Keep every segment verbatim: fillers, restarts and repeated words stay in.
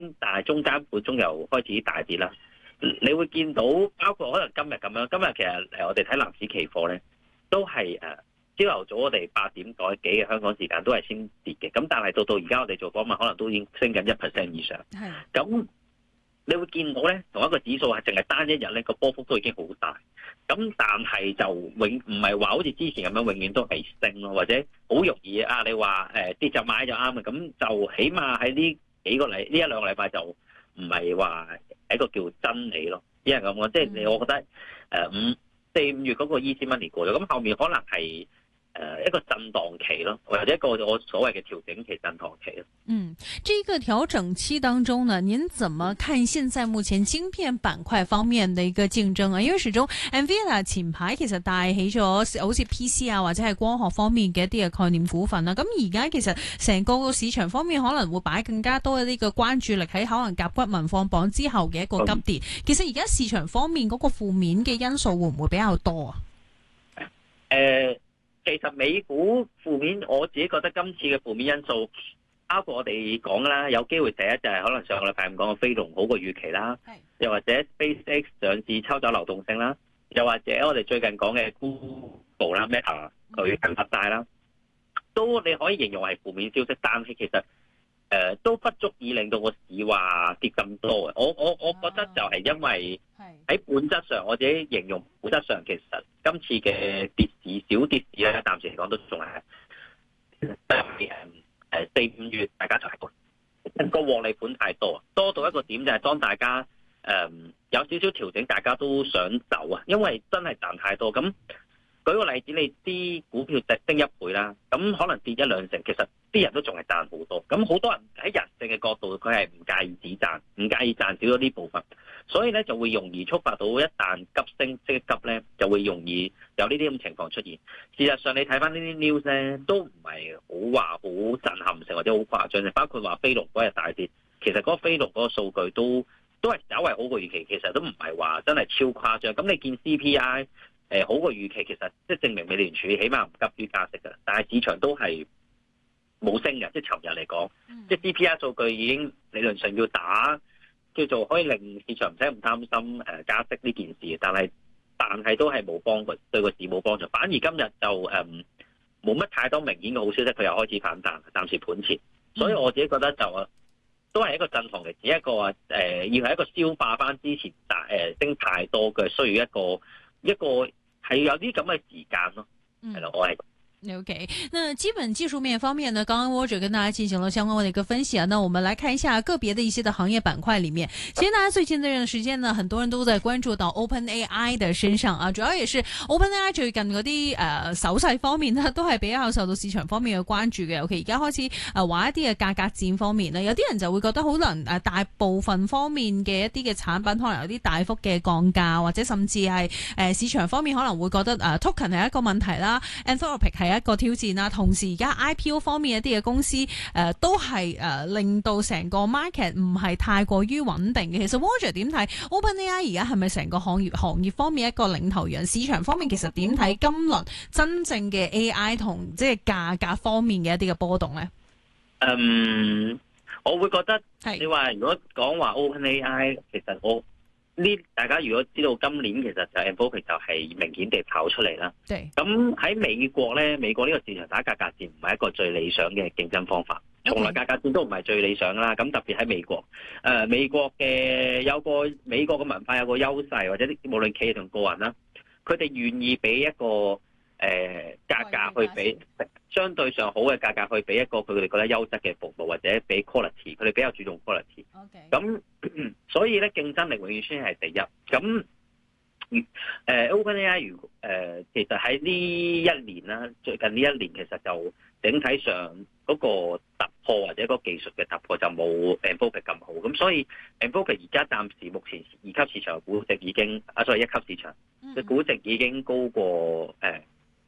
但係中間盤中又開始大跌啦。你會見到，包括可能今日咁樣，今日其實誒我哋睇納指期貨咧，都係誒朝頭早我哋八點多幾嘅香港時間都係先跌嘅，咁但係到到而家我哋做訪問，可能都已經升緊一 percent 以上。係。咁你會見到咧，同一個指數係淨係單一日咧個波幅都已經好大，咁但係就永唔係話好似之前咁樣永遠都係升咯，或者好容易啊你話誒、呃、跌就買就啱嘅，咁就起碼喺呢幾個禮呢一兩個禮拜就唔係話係一個叫真理咯，只係咁講，即係你我覺得誒五四五月嗰個 easy money 過咗，咁後面可能係。呃，一個震盪期咯，或者一個我所謂嘅調整期、震盪期咯。 嗯，這個調整期當中呢，您怎麼看現在目前晶片板塊方面的一個競爭啊？因為始終 Nvidia 前排其實帶起咗好似 P C 啊或者係光學方面嘅一啲嘅概念股份啦。咁而家其實成個市場方面可能會擺更加多嘅呢個關注力喺可能甲骨文放榜之後嘅一個急跌。嗯、其實而家市場方面嗰個負面嘅因素會唔會比較多啊？ 誒、呃。其實美股負面，我自己覺得今次嘅負面因素，包括我哋講啦，有機會第一就係可能上個禮拜五講嘅飛龍好過預期啦，又或者 SpaceX 上市抽走流動性啦，又或者我哋最近講嘅 Google 啦、Meta 佢近發債啦，都你可以形容係負面消息，但係其實誒、呃、都不足以令到個市話跌咁多嘅。我我我覺得就係因為喺本質上，我自己形容本質上其實今次嘅跌市小跌市咧，暫時嚟講都仲係誒誒四五月大家就係個個獲利盤太多，多到一個點就係當大家誒、呃、有少少調整，大家都想走啊，因為真係賺太多。咁舉個例子，你啲股票值升一倍啦，咁可能跌一兩成，其實啲人都仲係賺好多。咁好多人喺人性嘅角度，佢係唔介意止賺，唔介意賺少咗呢部分，所以咧就會容易觸發到一旦急升即急咧，就會容易有呢啲咁情況出現。事實上，你睇翻呢啲 news 咧，都唔係好話好震撼性或者好誇張嘅，包括話飛龍嗰日大跌，其實嗰個飛龍嗰個數據都都係稍為好過預期，其實都唔係話真係超誇張。咁你見 C P I？誒好過預期，其實即係證明美聯儲起碼唔急於加息嘅，但係市場都係冇升嘅，即係尋日嚟講，嗯、即係 C P I 數據已經理論上要打，叫做可以令市場唔使咁擔心誒加息呢件事，但係但係都係冇幫佢對個市冇幫助，反而今日就誒冇乜太多明顯嘅好消息，佢又開始反彈，暫時盤前，所以我自己覺得就都係一個震盪嘅，只一個誒、呃、要係一個消化翻之前大誒、呃、升太多嘅，需要一個一個。係有啲咁嘅時間咯，係咯、嗯，我係。 OK，那基本技術面方面呢，剛剛 Roger 跟大家進行了相關的一個分析啊。那我們來看一下個別的一些的行業板塊裏面，其實大家最近這段時間呢，很多人都在關注到 OpenAI 的身上啊。主要也是 OpenAI 最近嗰啲誒手勢方面呢，都係比較受到市場方面嘅關注嘅。尤其而家開始誒玩一啲嘅價格戰方面呢，有啲人就會覺得可能誒大部分方面嘅一啲嘅產品可能有啲大幅嘅降價，或者甚至係誒、呃、市場方面可能會覺得誒、呃、token 係一個問題啦 Anthropic 係一個挑戰啦，同時而家 I P O 方面一啲嘅公司誒、呃、都係誒、呃、令到成個 market 唔係太過於穩定嘅。其實 Roger 點睇 OpenAI 而家係咪成個行業行業方面一個領頭羊？市場方面其實點睇今輪真正嘅 A I 同即係價格方面嘅一啲嘅波動咧？ 嗯，我會覺得你話如果講話 OpenAI， 其實我呢大家如果知道今年其實就 Anthropic 就係明顯地跑出嚟啦。咁喺美國咧，美國呢個市場打價格戰唔係一個最理想嘅競爭方法，從來價格戰都唔係最理想啦。咁特別喺美國，誒、呃、美國嘅有個美國嘅文化有個優勢，或者無論企業同個人啦，佢哋願意俾一個誒、呃、價格去俾相對上好嘅價格去俾一個佢哋覺得優質嘅服務，或者俾 quality， 佢哋比較注重 quality。咁、okay. 所以咧競爭力永遠先係第一。咁誒、呃、OpenAI 如誒其實喺呢一年啦，最近呢一年其實就整體上嗰個突破或者嗰個技術嘅突破就冇 Anthropic 咁好。咁所以 Anthropic 而家暫時目前二級市場嘅估值已經啊，所以一級市場嘅估值已經高過誒。呃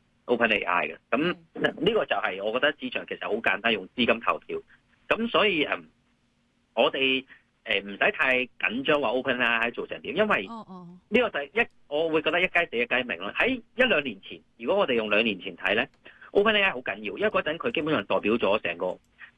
OpenAI 嘅，咁呢個就係我覺得市場其實好簡單，用資金投票，咁所以誒，我哋誒唔使太緊張話 OpenAI 做成點，因為呢個就係一，我會覺得一雞死一雞鳴咯。喺一兩年前，如果我哋用兩年前睇咧，OpenAI 好緊要，因為嗰陣佢基本上代表咗成個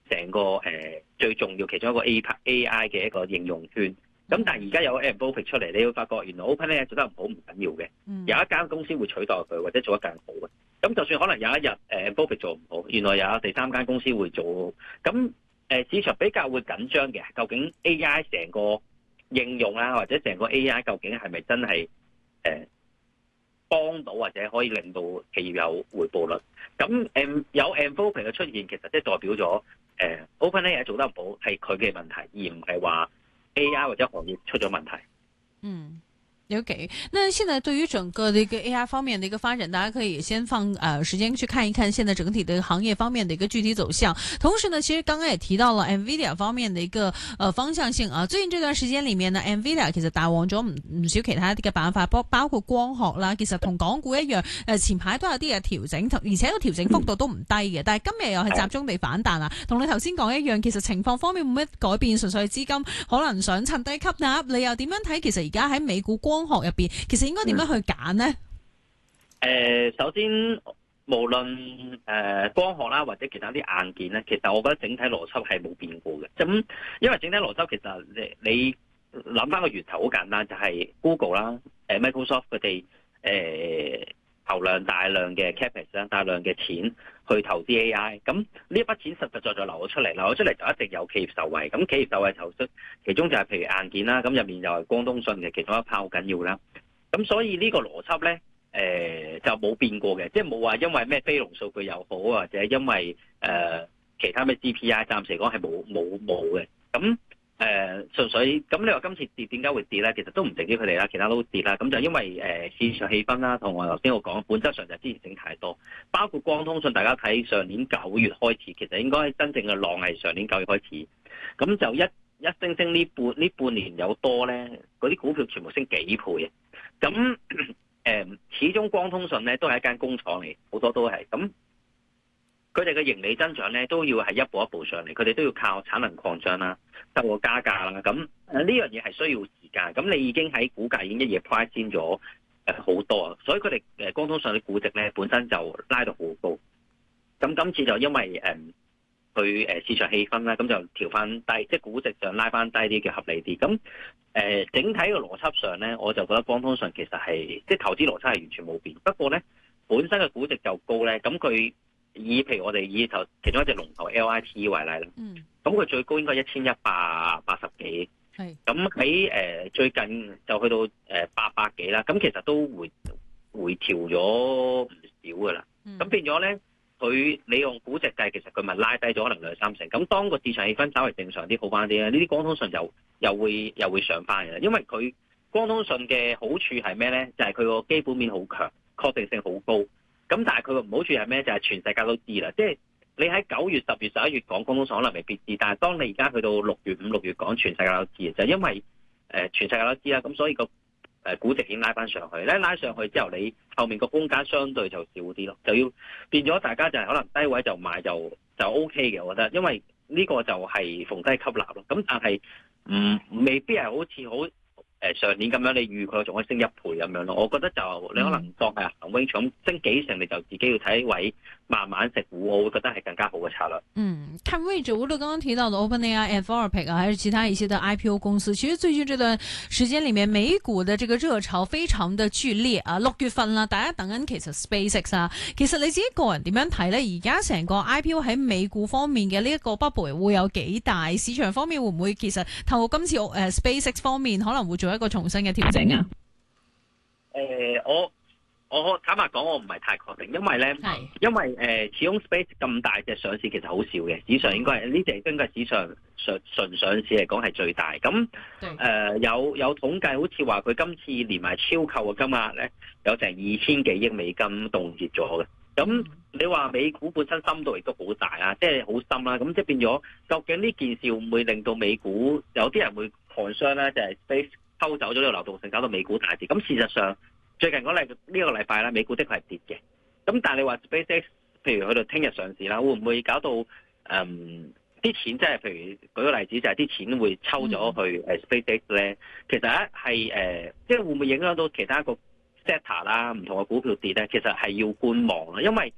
成個誒、呃、最重要其中一個 A I 嘅一個應用圈。咁但係而家有 Anthropic 出嚟，你會發覺原來 OpenAI 做得唔好唔緊要嘅，嗯、有一間公司會取代佢或者做得更好嘅。咁就算可能有一日誒 Anthropic 做唔好，原來有第三間公司會做好。咁誒、呃、市場比較會緊張嘅，究竟 A I 成個應用啦，或者成個 A I 究竟係咪真係誒幫到或者可以令到企業有回報率？咁誒、呃、有 Anthropic 嘅出現，其實即係代表咗誒、呃、OpenAI 做得唔好係佢嘅問題，而唔係話 A I 或者行業出咗問題。 嗯。OK，那現在對於整個的一個 A I 方面的一個發展，大家可以先放呃時間去看一看現在整體的行業方面的一個具體走向。同時呢，其實剛剛也提到了 NVIDIA 方面的一個呃方向性啊。最近這段時間裏面呢 NVIDIA 其實大旺咗唔唔少其他啲嘅板塊，包包括光學啦，其實同港股一樣，誒、呃、前排都有啲嘅調整，而且個調整幅度都唔低嘅。但係今日又係集中地反彈啊，同你頭先講一樣，其實情況方面冇乜改變，純粹係資金可能想趁低吸納。你又點樣睇？其實而家喺美股光學入邊，其實應該點樣去揀呢？誒、 呃，首先無論誒、呃、光學啦，或者其他啲硬件咧，其實我覺得整體邏輯係冇變過嘅。咁因為整體邏輯其實你你諗翻個源頭好簡單，就係、是、Google 啦、誒、呃、Microsoft 佢哋誒投量大量嘅 capex 啦，大量嘅錢去投資 A I。咁呢一筆錢實實在在流咗出嚟，流咗出嚟就一定有企業受惠。咁企業受惠投出，其中就係譬如硬件啦，咁入面又係光通訊嘅其中一 part 好緊要啦。咁所以呢個邏輯咧，誒、呃、就冇變過嘅，即係冇話因為咩非農數據又好，或者因為誒、呃、其他咩 G P I， 暫時嚟講係冇冇冇嘅。咁誒純粹咁你話今次跌點解會跌咧？其實都唔淨止佢哋啦，其他都跌啦。咁就因為誒、呃、市場氣氛啦，同我頭先我講，本質上就之前整太多，包括光通訊，大家睇上年九月開始，其實應該真正嘅浪係上年九月開始，咁就一一升升呢半呢半年有多咧，嗰啲股票全部升幾倍嘅。咁誒、呃，始終光通訊咧都係一間工廠嚟，好多都係咁。佢哋嘅盈利增長咧都要係一步一步上嚟，佢哋都要靠產能擴張啦，得個加價啦。咁誒呢樣嘢係需要時間。咁你已經喺股價已經一夜 price 先咗誒好多，所以佢哋誒光通訊嘅估值咧本身就拉到好高。咁今次就因為誒佢誒市場氣氛啦，咁就調翻低，即係估值上拉翻低啲嘅合理啲。咁誒、呃、整體嘅邏輯上咧，我就覺得光通訊其實係即係投資邏輯係完全冇變。不過咧本身嘅估值就高咧，咁佢。以譬如我哋以頭其中一隻龍頭 L I T 為例啦，咁佢、嗯、最高應該一千一百八十幾，咁喺誒最近就去到誒八百幾啦，咁其實都回回調咗唔少噶啦，咁、嗯、變咗咧，佢你用估值計，其實佢咪拉低咗可能兩三成，咁當個市場氣氛稍微正常啲好翻啲咧，呢啲光通訊又又會又會上翻嘅，因為佢光通訊嘅好處係咩咧？就係佢個基本面好強，確定性好高。咁但係佢個唔好處係咩？就係、是、全世界都知啦，即係你喺九月、十月、十一月講光通訊可能未必知，但係當你而家去到六月、五六月講，全世界都知，就係、因為誒、呃、全世界都知啦，咁所以個誒估值已經拉翻上去咧，拉上去之後，你後面個空間相對就少啲咯，就要變咗大家就係可能低位就買就就 O K 嘅，我覺得，因為呢個就係逢低吸納咯。咁但係唔未必係好似好。誒上年咁樣，你預佢仲可以升一倍咁樣咯？我覺得就你可能當係行 range 咁升幾成，你就自己要睇位，慢慢食糊，我會覺得係更加好嘅策略。 嗯，看位置，無論剛剛提到的 OpenAI、Anthropic 啊，還是其他一些的 I P O 公司，其實最近這段時間裡面，美股的這個熱潮非常的劇烈啊！六月份啦，大家等緊其實 SpaceX 啊，其實你自己個人點樣睇呢？而家成個 I P O 喺美股方面嘅呢一個 bubble 會有幾大？市場方面會唔會其實透過今次誒、呃、SpaceX 方面可能會做一個重新嘅調整啊？ 誒、呃，我我坦白講，我唔係太確定，因為咧，是因為誒、呃，始終 Space 咁大隻上市其實好少嘅，史上應該係呢隻應該係史上上純上市嚟講係最大。咁誒對、呃、有有統計，好似話佢今次連埋超購嘅金額咧，有成二千幾億美金凍結咗嘅。咁你話美股本身深度亦都好大啊，即係好深啦。咁即係變咗，究竟呢件事會唔會令到美股有啲人會 concern 咧？就係、是、Space 偷走咗呢個流動性，搞到美股大跌。咁事實上，最近嗰禮呢個禮拜咧，美股的確係跌嘅。咁但係你話 SpaceX，譬如去到聽日上市啦，會唔會搞到誒啲、嗯、錢即係譬如舉個例子，就係啲錢會抽咗去誒 SpaceX 咧？嗯、其實咧係誒，即係會唔會影響到其他一個 sector 啦？唔同嘅股票跌咧，其實係要觀望啦。因為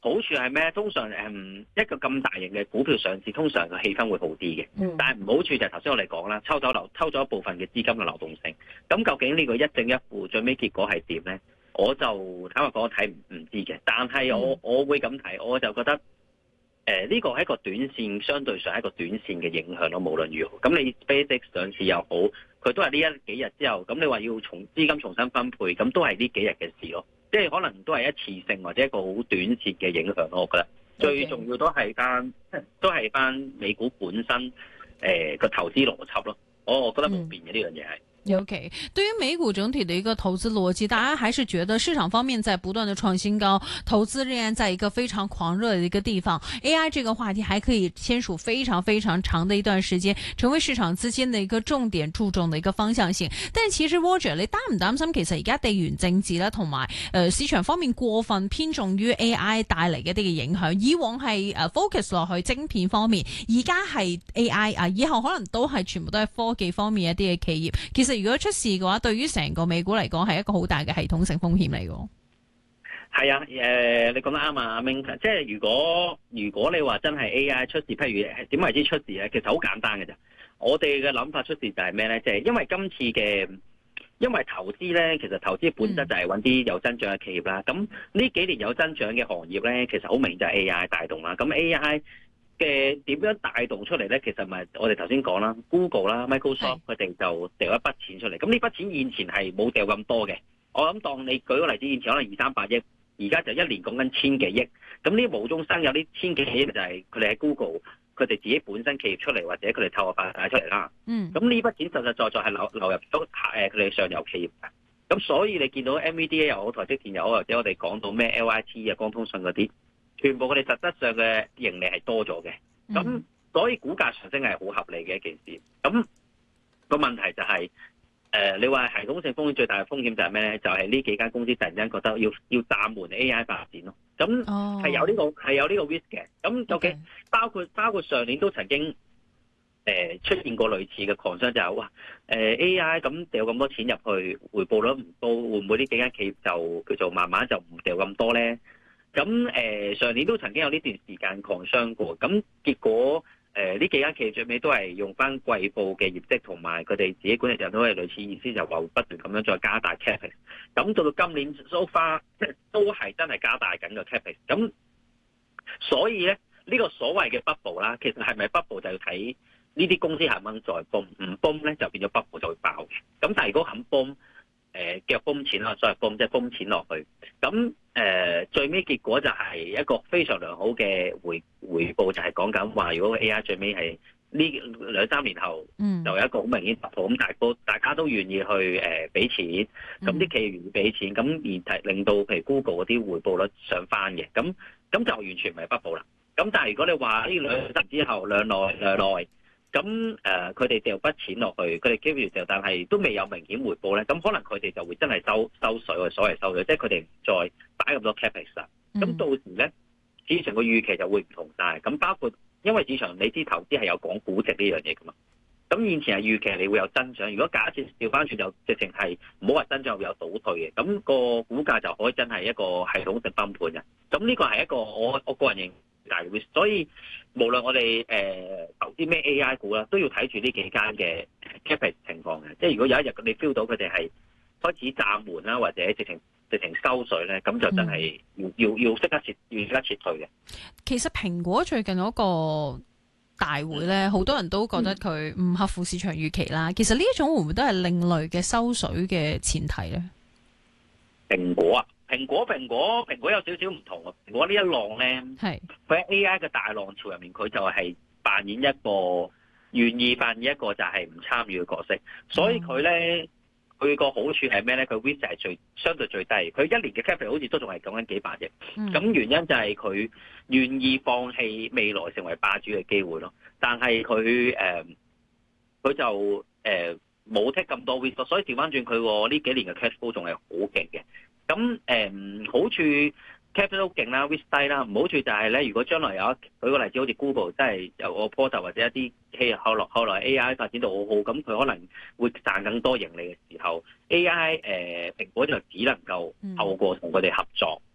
好處係咩？通常誒、嗯、一個咁大型嘅股票上市，通常個氣氛會好啲嘅。嗯、但係唔好處就係頭先我哋講啦，抽走流抽咗一部分嘅資金嘅流動性。咁究竟呢個一正一負最尾結果係點咧？我就坦白講，我睇唔唔知嘅。但係我我會咁睇，我就覺得誒呢、呃這個係一個短線，相對上係一個短線嘅影響咯。無論如何，咁你 SpaceX 上市又好，佢都係呢一幾日之後，咁你話要重資金重新分配，咁都係呢幾日嘅事咯。即係可能都係一次性或者一個好短線嘅影響咯，我覺得最重要都係翻都係翻美股本身誒個、呃、投資邏輯咯，我我覺得冇變嘅呢樣嘢係。 OK， 對於美股整體的一個投資邏輯，大家還是覺得市場方面在不斷的創新高，投資仍然在一個非常狂熱的一個地方。A I 這個話題還可以簽署非常非常長的一段時間，成為市場資金的一個重點注重的一個方向性。但其實 Roger，你擔唔擔心其實而家地緣政治咧，同埋誒市場方面過分偏重於 A I 帶嚟嘅一啲嘅影響？以往係誒 focus 落去晶片方面，而家係 A I 啊，以後可能都係全部都係科技方面一啲嘅企業。其實如果出事嘅話，對於成個美股嚟講係一個好大嘅系統性風險嚟嘅。 係啊，誒、呃，你講得啱啊，阿明，即係如果如果你話真係 A I 出事，譬如點為之出事咧？其實好簡單嘅啫。我哋嘅諗法出事就係咩咧？即係因為今次嘅，因為投資咧，其實投資本質就係揾啲有增長嘅企業啦。咁呢、嗯、幾年有增長嘅行業咧，其實好明顯就係 A I 帶動啦。咁 A I 嘅點樣帶動出嚟咧？其實咪我哋頭先講啦 ，Google 啦、Microsoft 佢哋就掉一筆錢出嚟。咁呢筆錢現前係冇掉咁多嘅。我諗當你舉個例子，現前可能二三百億，而家就一年講緊千幾億。咁呢無中生有啲千幾億就係佢哋喺 Google 佢哋自己本身企業出嚟，或者佢哋透過發債出嚟啦。嗯。咁呢筆錢實實在在係流流入咗誒佢哋上游企業嘅。咁所以你見到 N V D A 又好，台積電又好，或者我哋講到咩 L I T 啊、光通訊嗰啲。全部佢哋實質上嘅盈利係多咗嘅，咁、嗯、所以股價上升係好合理嘅一件事。咁、個問題就係、是，誒、呃、你話系統性風險最大嘅風險就係咩咧？就係、是、呢幾間公司突然間覺得要要暫緩 A I 發展咯。咁係有呢、呢個係有呢個 risk 嘅。咁究竟包括包括上年都曾經誒、呃、出現過類似嘅 concern 就係、是、哇誒、呃、A I 咁掉咁多錢入去，回報率唔高，會唔會呢幾間企業就叫做慢慢就唔掉咁多咧？咁誒、呃、上年都曾經有呢段時間抗商過，咁結果誒呢、呃、幾間企業最尾都係用翻季報嘅業績同埋佢哋自己管理人都係類似意思，就話會不斷咁樣再加大 capex。咁到到今年 so far 都係真係加大緊個 capex。咁所以咧呢、呢個所謂嘅 bubble 啦，其實係咪 bubble 就要睇呢啲公司肯唔肯再泵，唔泵咧就變咗 bubble 就會爆嘅。咁但係如果肯泵，誒腳泵錢啦，所謂泵即係泵錢落去，咁誒、呃、最尾結果就係一個非常良好嘅回回報，就係講緊話，如果 A I 最尾係呢兩三年後，就有一個好明顯突破，咁大個大家都願意去誒俾、呃、錢，咁啲企業願意俾錢，咁而提令到譬如 Google 嗰啲回報率上翻嘅，咁咁就完全唔係 bubble啦。咁但係如果你話呢兩年之後兩內兩內，咁誒，佢哋掉筆錢落去，佢哋 keep 住掉，但係都未有明顯回報咧。咁可能佢哋就會真係收收水，或所謂收水，即係佢哋唔再擺咁多 capex 啦。咁到時咧，市場個預期就會唔同晒。咁包括因為市場你知投資係有講估值呢樣嘢噶嘛。咁以前係預期你會有增長，如果假設調翻轉就直情係唔好話增長會有倒退嘅，咁、那個股價就可以真係一個系統性崩盤嘅。咁呢個係一個我我個人認為大嘅 risk，所以無論我哋誒、呃、投資咩 A I 股啦，都要睇住呢幾間嘅 capex 情況嘅。即係如果有一日你 feel 到佢哋係開始暫緩啦，或者直情直情收水咧，咁就真係要、嗯、要要即刻撤要即刻撤退嘅。 其實蘋果最近嗰個大會咧，好、嗯、多人都覺得佢唔合乎市場預期啦。其實呢一種會唔會都係另類嘅收水嘅前提咧？ 蘋果啊！蘋果蘋果蘋果有少少唔同啊！蘋果呢一浪咧，係佢喺 A I 嘅大浪潮入面，佢就係扮演一個願意扮演一個就係唔參與嘅角色，所以佢咧佢個好處係咩咧？佢 risk 係最相對最低，佢一年嘅 capex 好似都仲係講緊幾百億，咁、嗯、原因就係佢願意放棄未來成為霸主嘅機會咯。但係佢誒佢就誒冇 take 咁多 risk，所以調翻轉佢個呢幾年嘅 cash flow 仲係好勁嘅。咁誒、嗯、好處 capital 都勁啦 risk 低啦，唔好處就係咧，如果將來有一舉個例子，好似 Google 真係有個波就或者一啲企業後來後來 A I 發展到好好，咁佢可能會賺更多盈利嘅時候，A I 誒、呃、蘋果就只能夠透過同佢哋合作，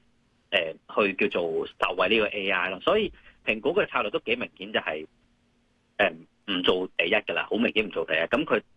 呃、去叫做受惠呢個 A I 咯。所以蘋果嘅策略都幾明顯，就係誒唔做第一㗎啦，好明顯唔做第一。咁佢